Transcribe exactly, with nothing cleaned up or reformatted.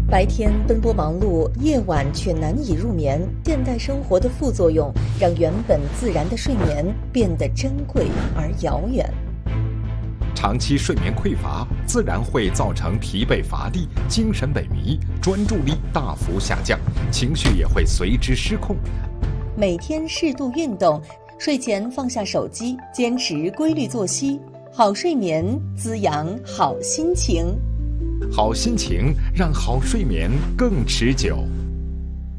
白天奔波忙碌，夜晚却难以入眠。现代生活的副作用，让原本自然的睡眠变得珍贵而遥远。 长期睡眠匮乏，自然会造成疲惫乏力、精神萎靡、专注力大幅下降，情绪也会随之失控。 每天适度运动，睡前放下手机，坚持规律作息，好睡眠滋养好心情。 好心情让好睡眠更持久。